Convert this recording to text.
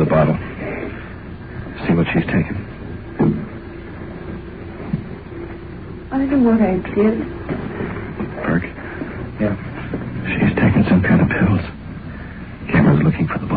bottle. See what she's taken. I know what I did. Perk?